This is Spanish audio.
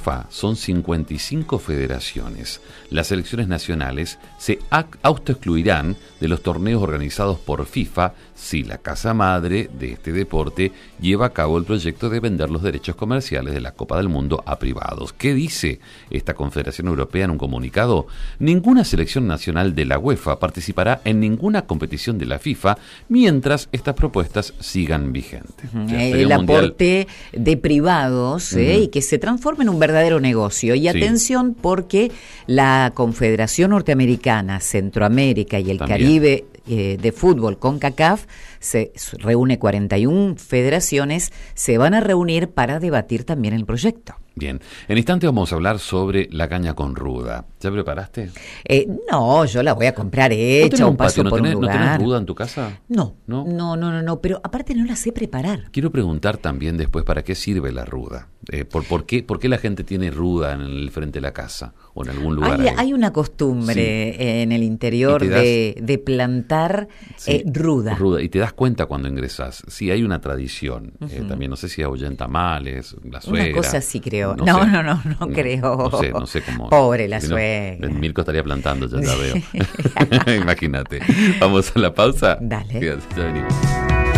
UEFA son 55 federaciones. Las selecciones nacionales se autoexcluirán de los torneos organizados por FIFA si la casa madre de este deporte lleva a cabo el proyecto de vender los derechos comerciales de la Copa del Mundo a privados. ¿Qué dice esta Confederación Europea en un comunicado? Ninguna selección nacional de la UEFA participará en ninguna competición de la FIFA mientras estas propuestas sigan vigentes. El aporte de privados y que se transforme en un verdadero negocio. Y atención, porque la Confederación Norteamericana, Centroamérica y el Caribe de fútbol, CONCACAF, se reúne 41 federaciones, se van a reunir para debatir también el proyecto. Bien, en instante vamos a hablar sobre la caña con ruda. ¿Ya preparaste? No, yo la voy a comprar hecha, un paso por un lugar. ¿No tenés ruda en tu casa? No, pero aparte no la sé preparar. Quiero preguntar también después para qué sirve la ruda. ¿Por qué la gente tiene ruda en el frente de la casa o en algún lugar? Hay una costumbre en el interior de plantar ruda. Y te das cuenta cuando ingresas. Sí, hay una tradición. También no sé si ahuyen tamales, la suegra. Una cosa así creo. No creo. No sé cómo. Pobre la suegra. Mirko estaría plantando, ya veo. Imagínate. Vamos a la pausa. Dale. Ya venimos.